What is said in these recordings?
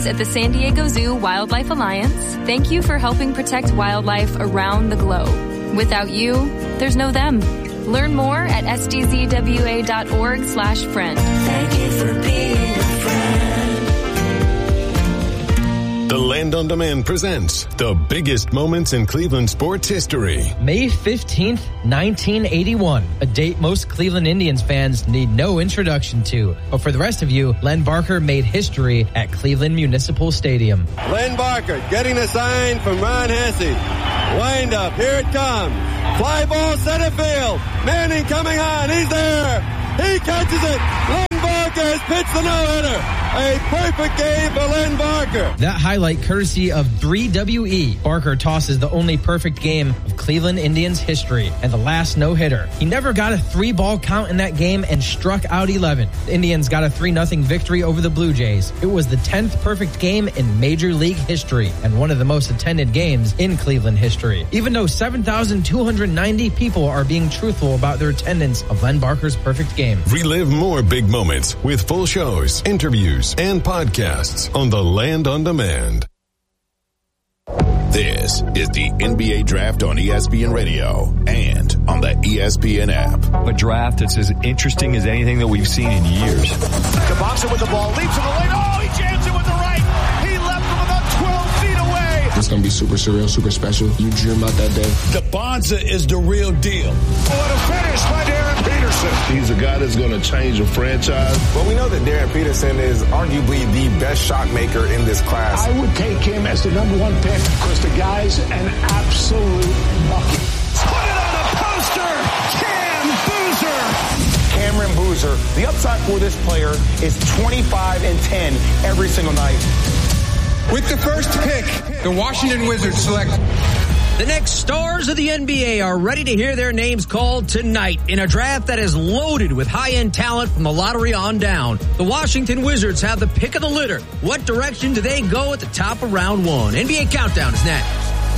at the San Diego Zoo Wildlife Alliance, thank you for helping protect wildlife around the globe. Without you, there's no them. Learn more at sdzwa.org/friend. Thank you for being a friend. The Land on Demand presents the biggest moments in Cleveland sports history. May 15th, 1981, a date most Cleveland Indians fans need no introduction to. But for the rest of you, Len Barker made history at Cleveland Municipal Stadium. Len Barker getting a sign from Ron Hesse. Wind up, here it comes. Fly ball center field. Manning coming on, he's there. He catches it. Len Barker has pitched the no-hitter. A perfect game for Len Barker. That highlight courtesy of 3WE. Barker tosses the only perfect game of Cleveland Indians history and the last no-hitter. He never got a 3-ball count in that game and struck out 11. The Indians got a 3-0 victory over the Blue Jays. It was the 10th perfect game in Major League history and one of the most attended games in Cleveland history. Even though 7,290 people are being truthful about their attendance of Len Barker's perfect game. Relive more big moments with full shows, interviews, and podcasts on the Land on Demand. This is the NBA Draft on ESPN Radio and on the ESPN app. A draft that's as interesting as anything that we've seen in years. Dabonza with the ball, leaps to the lane. Oh, he jams it with the right. He left from about 12 feet away. It's going to be super surreal, super special. You dream about that day. Dabonza is the real deal. What a finish by Darren Peterson. He's a guy that's going to change a franchise. Well, we know that Darren Peterson is arguably the best shot maker in this class. I would take him as the number one pick because the guy's an absolute bucket. Put it on a poster. Cam Boozer. Cameron Boozer. The upside for this player is 25 and 10 every single night. With the first pick, the Washington Wizards select. The next stars of the NBA are ready to hear their names called tonight in a draft that is loaded with high-end talent from the lottery on down. The Washington Wizards have the pick of the litter. What direction do they go at the top of round one? NBA Countdown is next.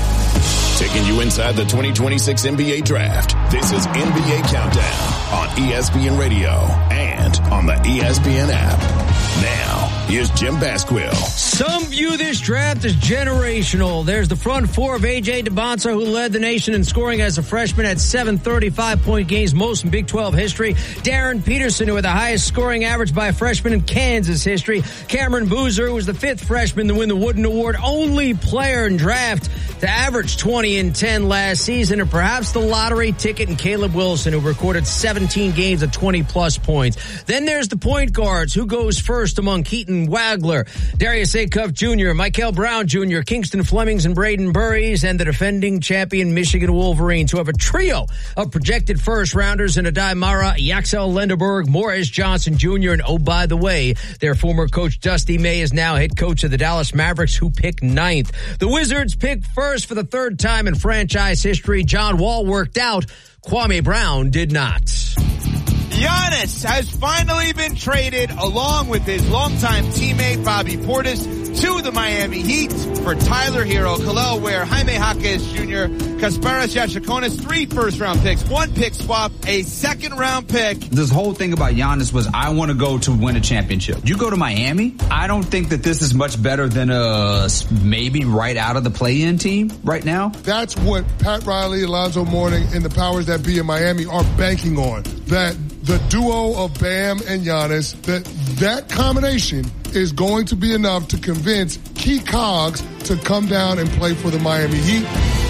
Taking you inside the 2026 NBA Draft. This is NBA Countdown on ESPN Radio and on the ESPN app. Now, here's Jim Basquill. Some view this draft as generational. There's the front four of A.J. Dabonza, who led the nation in scoring as a freshman at 735-point games, most in Big 12 history. Darren Peterson, who had the highest scoring average by a freshman in Kansas history. Cameron Boozer, who was the fifth freshman to win the Wooden Award, only player in draft to average 20 and 10 last season, and perhaps the lottery ticket in Caleb Wilson, who recorded 17 games of 20-plus points. Then there's the point guards. Who goes first among Keaton Wagler, Darius Acuff Jr., Michael Brown Jr., Kingston Flemings, and Braden Burries, and the defending champion Michigan Wolverines, who have a trio of projected first-rounders in Adai Mara, Yaxel Lenderberg, Morris Johnson Jr., and oh, by the way, their former coach Dusty May is now head coach of the Dallas Mavericks, who picked 9th. The Wizards picked first for the third time in franchise history. John Wall worked out. Kwame Brown did not. Giannis has finally been traded along with his longtime teammate Bobby Portis to the Miami Heat for Tyler Hero, Khalil Ware, Jaime Jaquez Jr., Kasparas Yashakonis, 3 first-round picks, 1 pick swap, a second-round pick. This whole thing about Giannis was, I want to go to win a championship. You go to Miami? I don't think that this is much better than maybe right out of the play-in team right now. That's what Pat Riley, Alonzo Mourning, and the powers that be in Miami are banking on. That the duo of Bam and Giannis, that combination is going to be enough to convince key cogs to come down and play for the Miami Heat.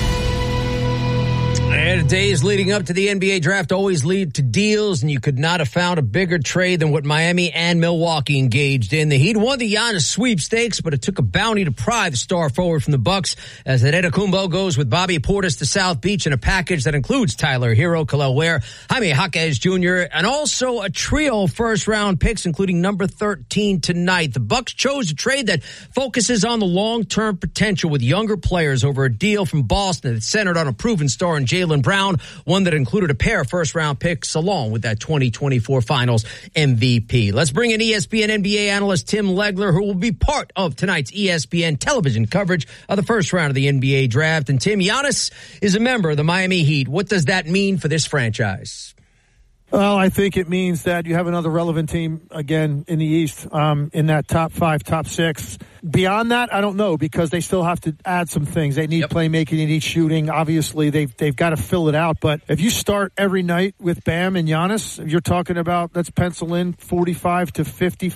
And days leading up to the NBA draft always lead to deals, and you could not have found a bigger trade than what Miami and Milwaukee engaged in. The Heat won the Giannis sweepstakes, but it took a bounty to pry the star forward from the Bucks, as Antetokounmpo goes with Bobby Portis to South Beach in a package that includes Tyler Hero, Khalil Ware, Jaime Jaquez Jr., and also a trio of first-round picks, including number 13 tonight. The Bucks chose a trade that focuses on the long-term potential with younger players over a deal from Boston that's centered on a proven star in Jaylen Brown, one that included a pair of first-round picks along with that 2024 Finals MVP. Let's bring in ESPN NBA analyst Tim Legler, who will be part of tonight's ESPN television coverage of the first round of the NBA draft. And Tim, Giannis is a member of the Miami Heat. What does that mean for this franchise? Well, I think it means that you have another relevant team again in the East, in that top 5, top 6. Beyond that, I don't know, because they still have to add some things. They need playmaking, they need shooting. Obviously, they've got to fill it out. But if you start every night with Bam and Giannis, you're talking about, let's pencil in 45 to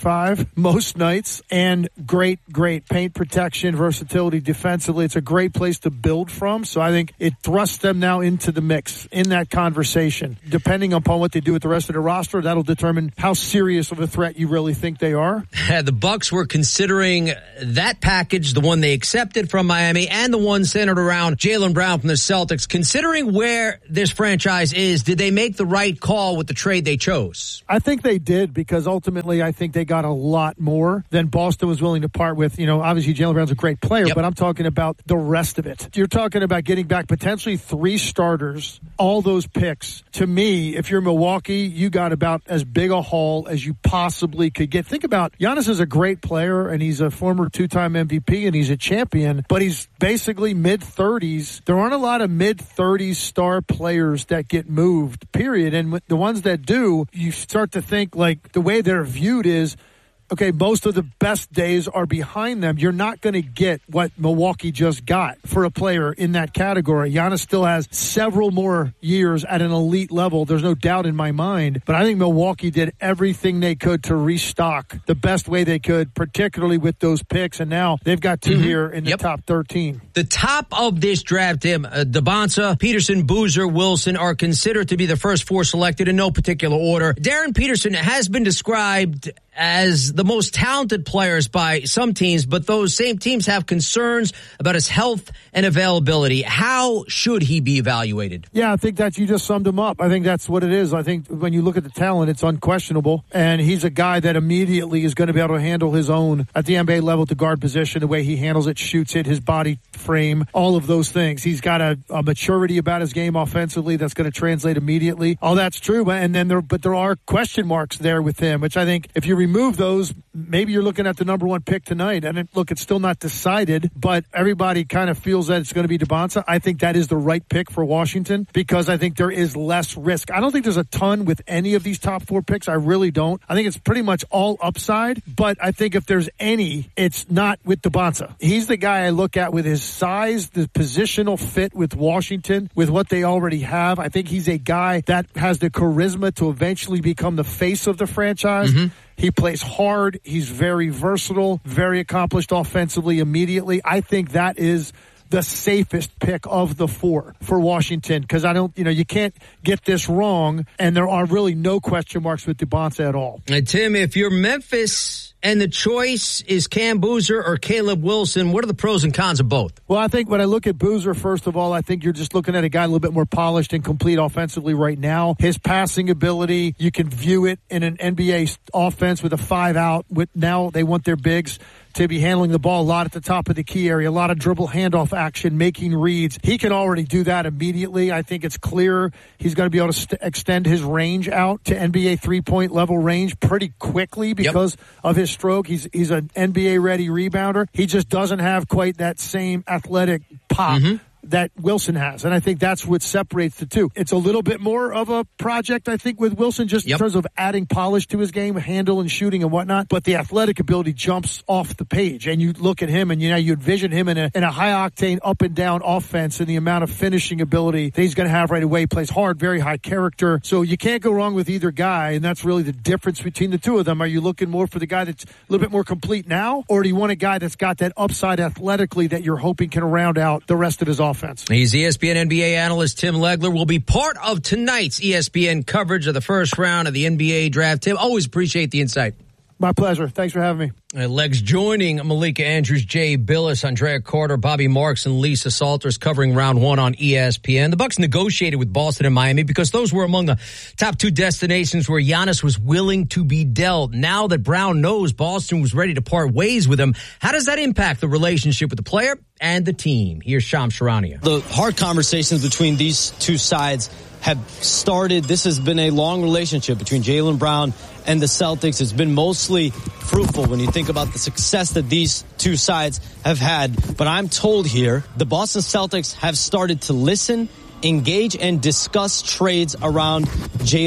55 most nights, and great paint protection, versatility defensively. It's a great place to build from. So I think it thrusts them now into the mix in that conversation. Depending upon what they do with the rest of the roster, that'll determine how serious of a threat you really think they are. The Bucks were considering that package, the one they accepted from Miami, and the one centered around Jaylen Brown from the Celtics. Considering where this franchise is, did they make the right call with the trade they chose? I think they did, because ultimately I think they got a lot more than Boston was willing to part with. You know, obviously Jaylen Brown's a great player, but I'm talking about the rest of it. You're talking about getting back potentially 3 starters, all those picks. To me, if you're Milwaukee, you got about as big a haul as you possibly could get. Think about, Giannis is a great player, and he's a former 2-time MVP, and he's a champion, but he's basically mid-30s. There aren't a lot of mid-30s star players that get moved, period. And the ones that do, you start to think, like, the way they're viewed is, okay, most of the best days are behind them. You're not going to get what Milwaukee just got for a player in that category. Giannis still has several more years at an elite level. There's no doubt in my mind. But I think Milwaukee did everything they could to restock the best way they could, particularly with those picks. And now they've got 2 here in the top 13. The top of this draft, Tim, Debonsa, Peterson, Boozer, Wilson are considered to be the first 4 selected in no particular order. Darren Peterson has been described as the most talented players by some teams, but those same teams have concerns about his health and availability. How should he be evaluated? Yeah, I think that you just summed him up. I think that's what it is. I think when you look at the talent, it's unquestionable, and he's a guy that immediately is going to be able to handle his own at the NBA level at the guard position, the way he handles it, shoots it, his body frame, all of those things. He's got a maturity about his game offensively that's going to translate immediately. All that's true, and then there are question marks there with him, which I think if you remove those, maybe you're looking at the number 1 pick tonight. And look, it's still not decided, but everybody kind of feels that it's going to be Debonsa. I think that is the right pick for Washington, because I think there is less risk. I don't think there's a ton with any of these top 4 picks. I really don't. I think it's pretty much all upside, but I think if there's any, it's not with Debonsa. He's the guy I look at with his size, the positional fit with Washington, with what they already have. I think he's a guy that has the charisma to eventually become the face of the franchise. He plays hard. He's very versatile, very accomplished offensively immediately. I think that is the safest pick of the 4 for Washington, because you can't get this wrong, and there are really no question marks with Debonsa at all. Tim, if you're Memphis and the choice is Cam Boozer or Caleb Wilson, what are the pros and cons of both? Well, I think when I look at Boozer, first of all, I think you're just looking at a guy a little bit more polished and complete offensively right now. His passing ability, you can view it in an NBA offense with a 5-out. Now they want their bigs to be handling the ball a lot at the top of the key area, a lot of dribble handoff action, making reads. He can already do that immediately. I think it's clear he's going to be able to extend his range out to NBA 3-point level range pretty quickly because of his stroke. He's an NBA-ready rebounder. He just doesn't have quite that same athletic pop that Wilson has. And I think that's what separates the two. It's a little bit more of a project, I think, with Wilson, just in terms of adding polish to his game, handle and shooting and whatnot. But the athletic ability jumps off the page. And you look at him and you envision him in a high-octane up-and-down offense, and the amount of finishing ability that he's going to have right away. He plays hard, very high character. So you can't go wrong with either guy, and that's really the difference between the two of them. Are you looking more for the guy that's a little bit more complete now, or do you want a guy that's got that upside athletically that you're hoping can round out the rest of his offense? He's ESPN NBA analyst Tim Legler. Will be part of tonight's ESPN coverage of the first round of the NBA draft. Tim, always appreciate the insight. My pleasure. Thanks for having me. Legs joining Malika Andrews, Jay Billis, Andrea Carter, Bobby Marks, and Lisa Salters covering round one on ESPN. The Bucks negotiated with Boston and Miami because those were among the top two destinations where Giannis was willing to be dealt. Now that Brown knows Boston was ready to part ways with him, how does that impact the relationship with the player and the team? Here's Shams Charania. The hard conversations between these two sides have started. This has been a long relationship between Jaylen Brown and the Celtics. It's been mostly fruitful when you think about the success that these two sides have had. But I'm told here the Boston Celtics have started to listen, engage, and discuss trades around Jaylen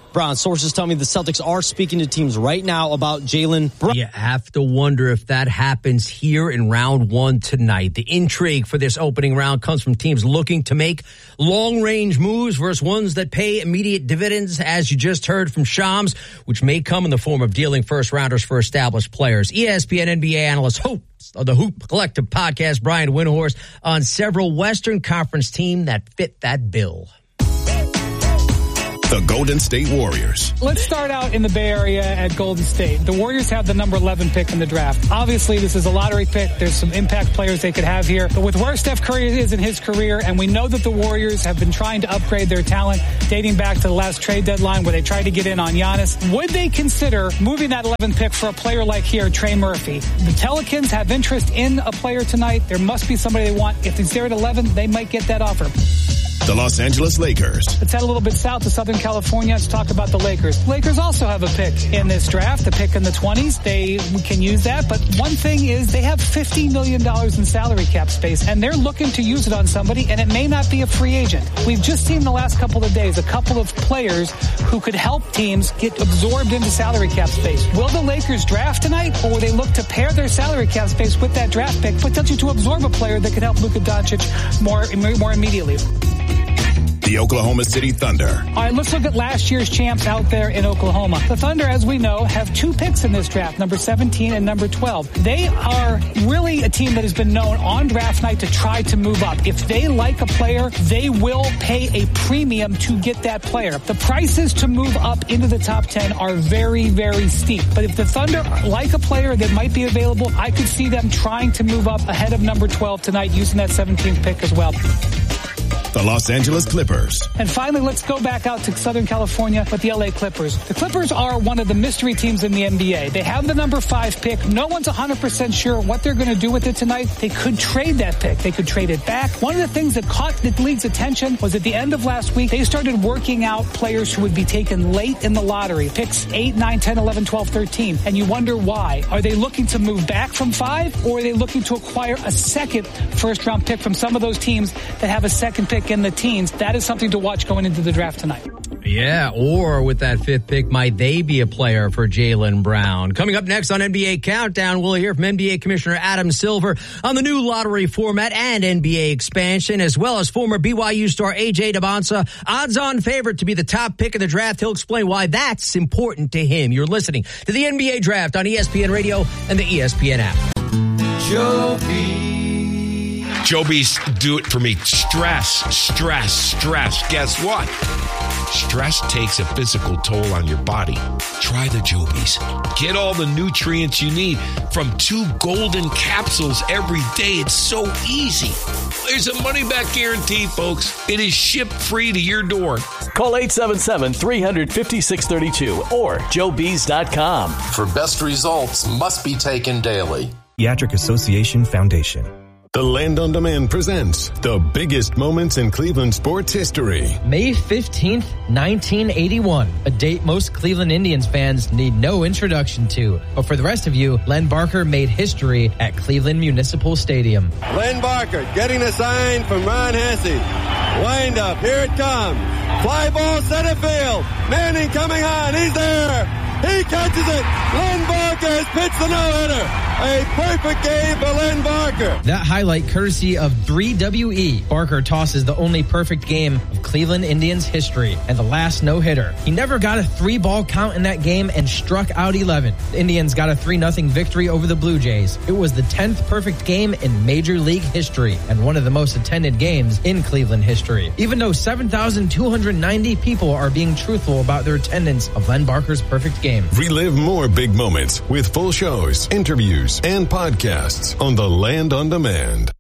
Brown. Sources tell me the Celtics are speaking to teams right now about Jaylen Brown. You have to wonder if that happens here in round one tonight. The intrigue for this opening round comes from teams looking to make long-range moves versus ones that pay immediate dividends, as you just heard from Shams, which may come in the form of dealing first-rounders for established players. ESPN NBA analyst host of the Hoop Collective podcast, Brian Windhorst, on several Western Conference teams that fit that bill. The Golden State Warriors. Let's start out in the Bay Area at Golden State. The Warriors have the number 11 pick in the draft. Obviously, this is a lottery pick. There's some impact players they could have here. But with where Steph Curry is in his career, and we know that the Warriors have been trying to upgrade their talent dating back to the last trade deadline where they tried to get in on Giannis, would they consider moving that 11th pick for a player like here, Trey Murphy? The Pelicans have interest in a player tonight. There must be somebody they want. If he's there at 11, they might get that offer. The Los Angeles Lakers. Let's head a little bit south to Southern California. Let's talk about the Lakers. Lakers also have a pick in this draft, a pick in the 20s. They can use that. But one thing is they have $50 million in salary cap space, and they're looking to use it on somebody, and it may not be a free agent. We've just seen the last couple of days a couple of players who could help teams get absorbed into salary cap space. Will the Lakers draft tonight, or will they look to pair their salary cap space with that draft pick, potentially to absorb a player that could help Luka Doncic more immediately? The Oklahoma City Thunder. All right, let's look at last year's champs out there in Oklahoma. The Thunder, as we know, have two picks in this draft, number 17 and number 12. They are really a team that has been known on draft night to try to move up. If they like a player, they will pay a premium to get that player. The prices to move up into the top 10 are very, very steep. But if the Thunder like a player that might be available, I could see them trying to move up ahead of number 12 tonight using that 17th pick as well. The Los Angeles Clippers. And finally, let's go back out to Southern California with the LA Clippers. The Clippers are one of the mystery teams in the NBA. They have the number 5 pick. No one's 100% sure what they're going to do with it tonight. They could trade that pick. They could trade it back. One of the things that caught the league's attention was at the end of last week, they started working out players who would be taken late in the lottery. Picks 8, 9, 10, 11, 12, 13. And you wonder why. Are they looking to move back from 5, or are they looking to acquire a second first-round pick from some of those teams that have a second pick in the teens? That is something to watch going into the draft tonight. Yeah, or with that 5th pick, might they be a player for Jaylen Brown? Coming up next on NBA Countdown, we'll hear from NBA Commissioner Adam Silver on the new lottery format and NBA expansion, as well as former BYU star A.J. Dybantsa, odds-on favorite to be the top pick of the draft. He'll explain why that's important to him. You're listening to the NBA Draft on ESPN Radio and the ESPN app. Joby's do it for me. Stress. Guess what? Stress takes a physical toll on your body. Try the Joby's. Get all the nutrients you need from 2 golden capsules every day. It's so easy. There's a money-back guarantee, folks. It is shipped free to your door. Call 877-350-632 or joebees.com. For best results must be taken daily. Pediatric Association Foundation. The Land on Demand presents the biggest moments in Cleveland sports history. May 15th, 1981, a date most Cleveland Indians fans need no introduction to. But for the rest of you, Len Barker made history at Cleveland Municipal Stadium. Len Barker getting a sign from Ron Hesse. Wind up, here it comes. Fly ball center field. Manning coming on, he's there. He catches it. Len Barker has pitched the no-hitter. A perfect game for Len Barker. That highlight courtesy of 3WE. Barker tosses the only perfect game of Cleveland Indians history and the last no-hitter. He never got a 3-ball count in that game and struck out 11. The Indians got a 3-0 victory over the Blue Jays. It was the 10th perfect game in Major League history and one of the most attended games in Cleveland history. Even though 7,290 people are being truthful about their attendance of Len Barker's perfect game. Relive more big moments with full shows, interviews, and podcasts on the Land on Demand.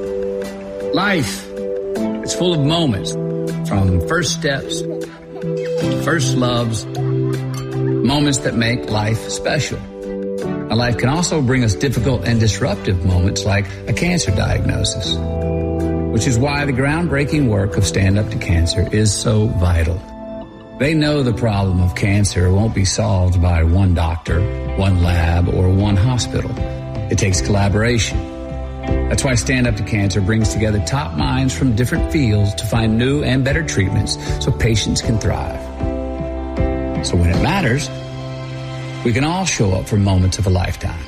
Life is full of moments, from first steps, first loves, moments that make life special. Now, life can also bring us difficult and disruptive moments like a cancer diagnosis, which is why the groundbreaking work of Stand Up to Cancer is so vital. They know the problem of cancer won't be solved by one doctor, one lab, or one hospital. It takes collaboration. That's why Stand Up to Cancer brings together top minds from different fields to find new and better treatments so patients can thrive. So when it matters, we can all show up for moments of a lifetime.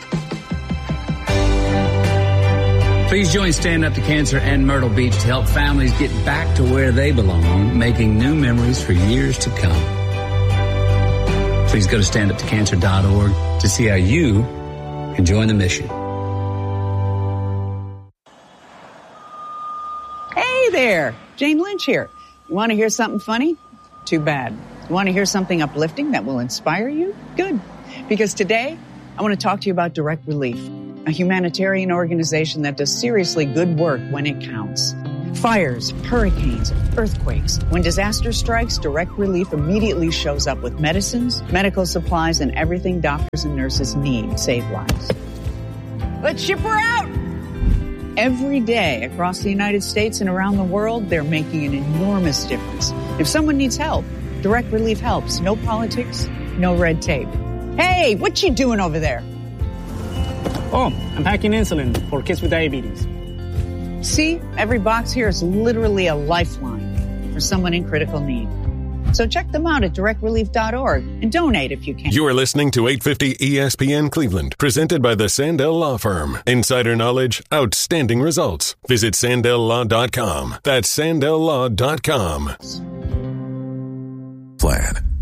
Please join Stand Up to Cancer and Myrtle Beach to help families get back to where they belong, making new memories for years to come. Please go to standuptocancer.org to see how you can join the mission. Hey there, Jane Lynch here. You want to hear something funny? Too bad. You want to hear something uplifting that will inspire you? Good. Because today, I want to talk to you about Direct Relief, a humanitarian organization that does seriously good work when it counts. Fires, hurricanes, earthquakes. When disaster strikes, Direct Relief immediately shows up with medicines, medical supplies, and everything doctors and nurses need to save lives. Let's ship her out! Every day across the United States and around the world, they're making an enormous difference. If someone needs help, Direct Relief helps. No politics, no red tape. Hey, what you doing over there? Oh, I'm packing insulin for kids with diabetes. See, every box here is literally a lifeline for someone in critical need. So check them out at directrelief.org and donate if you can. You are listening to 850 ESPN Cleveland, presented by the Sandell Law Firm. Insider knowledge, outstanding results. Visit sandelllaw.com. That's sandelllaw.com. Plan.